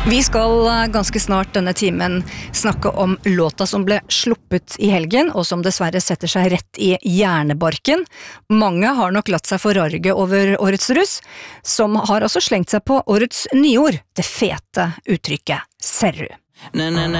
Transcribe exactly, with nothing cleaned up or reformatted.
Vi skal ganske snart denne timen snakke om låta som ble sluppet i helgen, og som dessverre setter seg rett i hjernebarken. Mange har nok latt seg forarge over årets russ, som har altså slengt seg på årets nyord, det fete uttrykket serru.